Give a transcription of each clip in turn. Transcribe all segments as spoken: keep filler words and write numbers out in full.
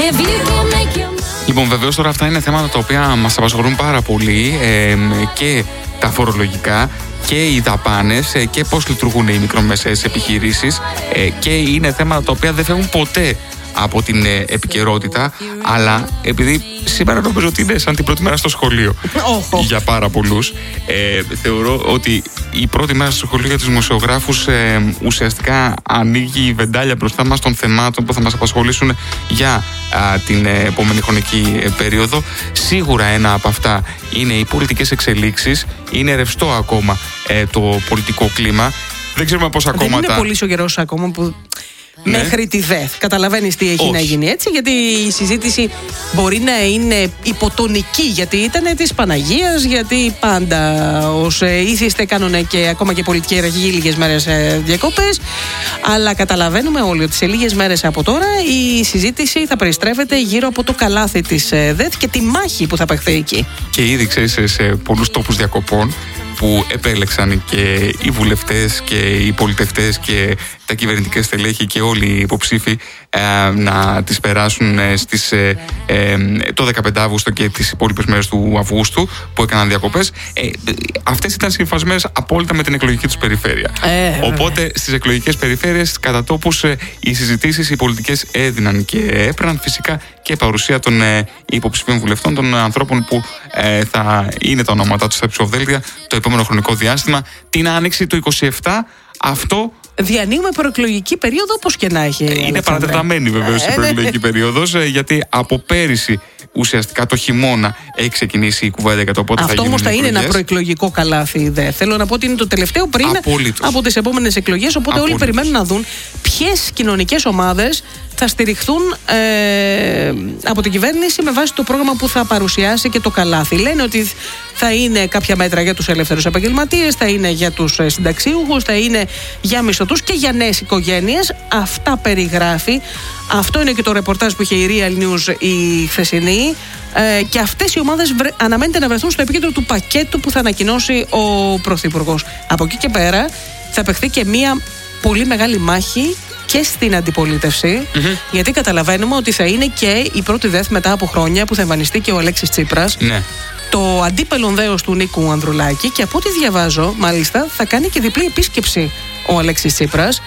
Λοιπόν, βεβαίως τώρα αυτά είναι θέματα τα οποία μας απασχολούν πάρα πολύ, ε, και τα φορολογικά και οι δαπάνες, ε, και πώς λειτουργούν οι μικρομεσαίες επιχειρήσεις, ε, και είναι θέματα τα οποία δεν φεύγουν ποτέ από την ε, επικαιρότητα, αλλά επειδή σήμερα νομίζω ότι είναι σαν την πρώτη μέρα στο σχολείο για πάρα πολλούς, ε, θεωρώ ότι η πρώτη μέρα στο σχολείο για τους δημοσιογράφους ε, ουσιαστικά ανοίγει η βεντάλια μπροστά μας των θεμάτων που θα μας απασχολήσουν για α, την ε, επόμενη χρονική ε, περίοδο. Σίγουρα ένα από αυτά είναι οι πολιτικές εξελίξεις, είναι ρευστό ακόμα ε, το πολιτικό κλίμα. Δεν ξέρουμε πόσα Δεν κόμματα. Είναι πολύ ο καιρός ακόμα που. Ναι. Μέχρι τη ΔΕΘ. Καταλαβαίνεις τι έχει Όχι. να γίνει έτσι, γιατί η συζήτηση μπορεί να είναι υποτονική, γιατί ήταν της Παναγίας, γιατί πάντα ως ε, ήθιστε κάνουν και ακόμα και πολιτική ιεραρχική λίγες μέρες ε, διακοπές. Αλλά καταλαβαίνουμε όλοι ότι σε λίγες μέρες από τώρα η συζήτηση θα περιστρέφεται γύρω από το καλάθι της ε, ΔΕΘ και τη μάχη που θα παιχθεί εκεί. Και ήδη ξέρεις, σε πολλούς τόπους διακοπών που επέλεξαν και οι βουλευτές και οι πολιτευτές και τα κυβερνητικά στελέχη και όλοι οι υποψήφοι ε, να τις περάσουν ε, στις, ε, ε, το δεκαπέντε Αυγούστου και τις υπόλοιπες μέρες του Αυγούστου που έκαναν διακοπές. Ε, αυτές ήταν συμφασμένες απόλυτα με την εκλογική τους περιφέρεια. Ε, Οπότε στις εκλογικές περιφέρειες κατά τόπους ε, οι συζητήσεις, οι πολιτικές έδιναν και έπαιρναν φυσικά και παρουσία των ε, υποψηφίων βουλευτών, των ανθρώπων που ε, θα είναι τα ονόματά τους στα ψηφοδέλτια το επόμενο χρονικό διάστημα. Την άνοιξη του είκοσι επτά, αυτό. Διανύουμε προεκλογική περίοδο, όπως και να έχει. Είναι Αλεξάνδρα. παρατεταμένη βεβαίως η προεκλογική περίοδος, γιατί από πέρυσι ουσιαστικά το χειμώνα έχει ξεκινήσει η κουβέντα για το πότε θα Αυτό γίνουν όμως θα είναι ένα εκλογές. προεκλογικό καλάθι. Δε. Θέλω να πω ότι είναι το τελευταίο πριν Απολύτως. από τις επόμενες εκλογές. Οπότε Απολύτως. όλοι περιμένουν να δουν ποιες κοινωνικές ομάδες θα στηριχθούν ε, από την κυβέρνηση με βάση το πρόγραμμα που θα παρουσιάσει και το καλάθι. Λένε ότι θα είναι κάποια μέτρα για τους ελεύθερους επαγγελματίες, θα είναι για τους συνταξίουχους, θα είναι για μισθωτούς και για νέες οικογένειες. Αυτά περιγράφει. Αυτό είναι και το ρεπορτάζ που είχε η Real News η χθεσινή. Ε, και αυτές οι ομάδες βρε, αναμένεται να βρεθούν στο επίκεντρο του πακέτου που θα ανακοινώσει ο Πρωθυπουργός. Από εκεί και πέρα θα παιχθεί και μία πολύ μεγάλη μάχη και στην αντιπολίτευση, mm-hmm. γιατί καταλαβαίνουμε ότι θα είναι και η πρώτη ΔΕΘ μετά από χρόνια που θα εμφανιστεί και ο Αλέξης Τσίπρας. Ναι. Το αντίπελον δέος του Νίκου Ανδρουλάκη, και από ό,τι διαβάζω, μάλιστα, θα κάνει και διπλή επίσκεψη ο Αλέξης Τσίπρας.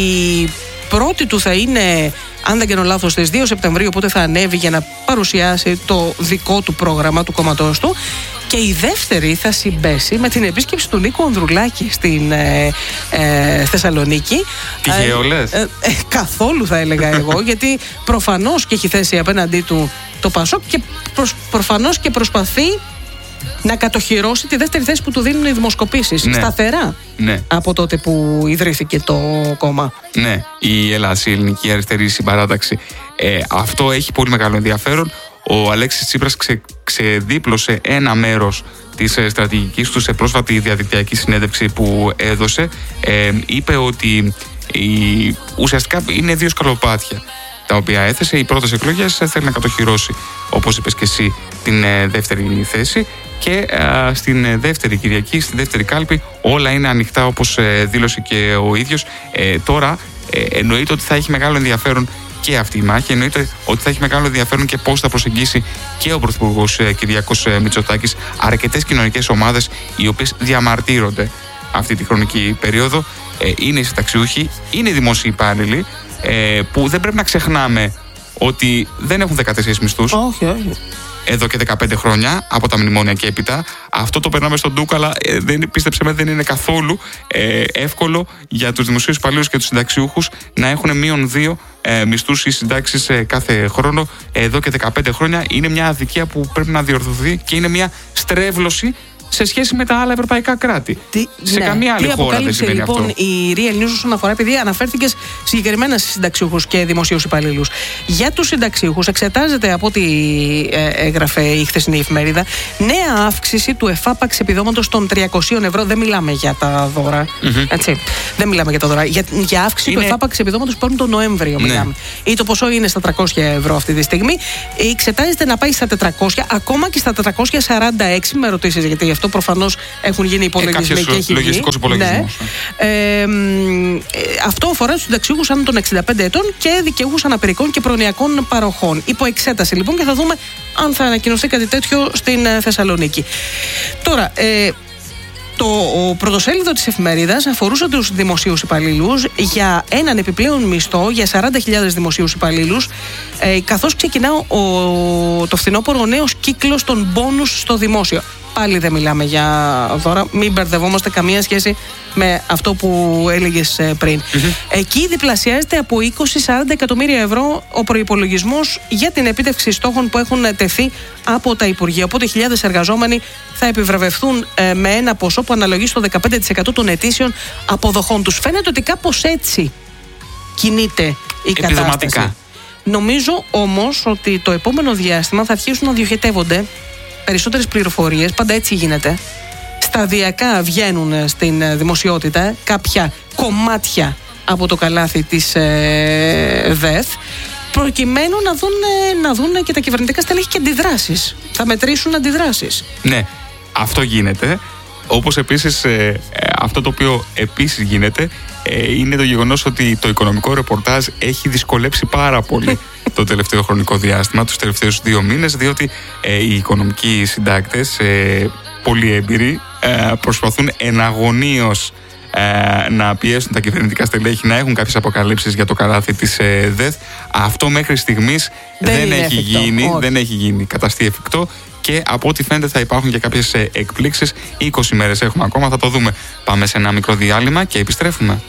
Η πρώτη του θα είναι, αν δεν κάνω λάθος, στις δύο Σεπτεμβρίου, οπότε θα ανέβει για να παρουσιάσει το δικό του πρόγραμμα του κόμματός του. Και η δεύτερη θα συμπέσει με την επίσκεψη του Νίκου Ανδρουλάκη στην ε, ε, Θεσσαλονίκη. Τυχαίο λες? Ε, ε, καθόλου θα έλεγα εγώ, γιατί προφανώς και έχει θέσει απέναντί του το Πασόκ και προσ, προφανώς και προσπαθεί να κατοχυρώσει τη δεύτερη θέση που του δίνουν οι δημοσκοπήσεις. Ναι. Σταθερά. Ναι. Από τότε που ιδρύθηκε το κόμμα. Ναι, η ΕΛΑΣ, η Ελληνική Αριστερή Συμπαράταξη. Ε, αυτό έχει πολύ μεγάλο ενδιαφέρον. Ο Αλέξης Τσίπρας ξε, ξεδίπλωσε ένα μέρος της ε, στρατηγικής του σε πρόσφατη διαδικτυακή συνέντευξη που έδωσε. Ε, είπε ότι η, ουσιαστικά είναι δύο σκαλοπάτια τα οποία έθεσε. Οι πρώτες εκλογές θέλει να κατοχυρώσει, όπως είπες και εσύ, την ε, δεύτερη θέση, και ε, στην ε, δεύτερη Κυριακή, στη δεύτερη κάλπη, όλα είναι ανοιχτά, όπως ε, δήλωσε και ο ίδιος. Ε, τώρα ε, εννοείται ότι θα έχει μεγάλο ενδιαφέρον και αυτή η μάχη. Εννοείται ότι θα έχει μεγάλο ενδιαφέρον και πώς θα προσεγγίσει και ο Πρωθυπουργός ε, Κυριάκος ε, Μητσοτάκης αρκετές κοινωνικές ομάδες οι οποίες διαμαρτύρονται αυτή τη χρονική περίοδο. Ε, είναι οι συνταξιούχοι, είναι οι δημόσιοι υπάλληλοι, ε, που δεν πρέπει να ξεχνάμε ότι δεν έχουν δεκατέσσερις μισθούς. Όχι, όχι. Εδώ και δεκαπέντε χρόνια, από τα μνημόνια και έπειτα. Αυτό το περνάμε στον ντούκ, αλλά ε, δεν, πίστεψε με, δεν είναι καθόλου ε, εύκολο για τους δημοσίους υπαλλήλους και τους συνταξιούχους να έχουν μείον δύο ε, μισθούς ή συντάξεις ε, κάθε χρόνο. Εδώ και δεκαπέντε χρόνια είναι μια αδικία που πρέπει να διορθωθεί και είναι μια στρέβλωση σε σχέση με τα άλλα ευρωπαϊκά κράτη. Τι, σε ναι. καμία άλλη Τι χώρα δεν συμβαίνει λοιπόν, αυτό. Η Real News όσον αφορά, επειδή αναφέρθηκε συγκεκριμένα σε συνταξιούχους και δημοσίους υπαλλήλους. Για τους συνταξιούχους εξετάζεται, από ό,τι ε, έγραφε η χθεσινή εφημερίδα, νέα αύξηση του εφάπαξ επιδόματος των τριακόσια ευρώ. Δεν μιλάμε για τα δώρα. Mm-hmm. Έτσι. Δεν μιλάμε για τα δώρα. Για, για αύξηση είναι... του εφάπαξ επιδόματος που παίρνουν τον Νοέμβριο. Ναι. Μιλάμε. Ή το ποσό είναι στα τριακόσια ευρώ αυτή τη στιγμή. Εξετάζεται να πάει στα τετρακόσια, ακόμα και στα τετρακόσια σαράντα έξι. Με ρωτήσεις γιατί αυτό προφανώς έχουν γίνει υπολογισμοί ε, και έχει λογιστικός υπολογισμός. Ναι. Ε, ε, αυτό αφορά τους συνταξιούχους άνω των εξήντα πέντε ετών και δικαιούχους αναπηρικών και προνοιακών παροχών. Υπό εξέταση λοιπόν και θα δούμε αν θα ανακοινωθεί κάτι τέτοιο στην Θεσσαλονίκη. Τώρα, ε, το πρωτοσέλιδο της εφημερίδας αφορούσε τους δημοσίους υπαλλήλους για έναν επιπλέον μισθό για σαράντα χιλιάδες δημοσίους υπαλλήλους, ε, καθώς ξεκινά ο, το φθινόπωρο ο νέος κύκλος των μπόνους στο δημόσιο. Πάλι δεν μιλάμε για δώρα, μην μπερδευόμαστε, καμία σχέση με αυτό που έλεγες πριν. Mm-hmm. Εκεί διπλασιάζεται από είκοσι με σαράντα εκατομμύρια ευρώ ο προϋπολογισμός για την επίτευξη στόχων που έχουν τεθεί από τα Υπουργεία. Οπότε χιλιάδες εργαζόμενοι θα επιβραβευθούν ε, με ένα ποσό που αναλογεί στο δεκαπέντε τοις εκατό των ετήσιων αποδοχών τους. Φαίνεται ότι κάπως έτσι κινείται η κατάσταση. Νομίζω όμως ότι το επόμενο διάστημα θα αρχίσουν να διοχετεύονται περισσότερες πληροφορίες, πάντα έτσι γίνεται. Σταδιακά βγαίνουν στην δημοσιότητα κάποια κομμάτια από το καλάθι της ε, ΔΕΘ, προκειμένου να δουν, να δουν και τα κυβερνητικά στελέχη και αντιδράσεις. Θα μετρήσουν αντιδράσεις. Ναι, αυτό γίνεται. Όπως επίσης ε, αυτό το οποίο επίσης γίνεται ε, είναι το γεγονός ότι το οικονομικό ρεπορτάζ έχει δυσκολέψει πάρα πολύ το τελευταίο χρονικό διάστημα, τους τελευταίους δύο μήνες, διότι ε, οι οικονομικοί συντάκτες, ε, πολύ έμπειροι, ε, προσπαθούν εναγωνίως ε, να πιέσουν τα κυβερνητικά στελέχη να έχουν κάποιες αποκαλύψεις για το καλάθι της ε, ΔΕΘ. Αυτό μέχρι στιγμής δεν, δεν, έχει, γίνει, δεν έχει γίνει καταστεί εφικτό. Και από ό,τι φαίνεται θα υπάρχουν και κάποιες εκπλήξεις. είκοσι μέρες έχουμε ακόμα, θα το δούμε. Πάμε σε ένα μικρό διάλειμμα και επιστρέφουμε.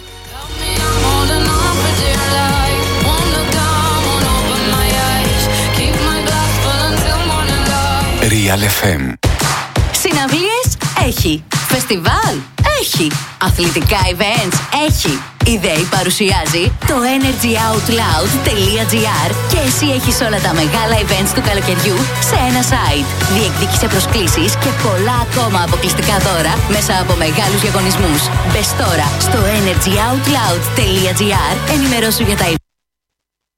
Real εφ εμ. Συναυλίες έχει. Φεστιβάλ έχει. Αθλητικά events έχει. Η ΔΕΗ παρουσιάζει το energy out loud τελεία τζι άρ και εσύ έχεις όλα τα μεγάλα events του καλοκαιριού σε ένα site. Διεκδίκησε προσκλήσεις και πολλά ακόμα αποκλειστικά δώρα μέσα από μεγάλους διαγωνισμούς. Μπες τώρα στο energy out loud τελεία τζι άρ, ενημερώσου για τα events.